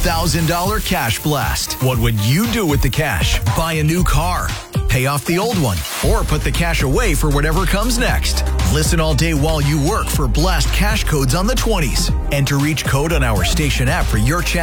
$1,000 cash blast. What would you do with the cash? Buy a new car, pay off the old one, or put the cash away for whatever comes next. Listen all day while you work for Blast cash codes on the 20s. Enter each code on our station app for your chance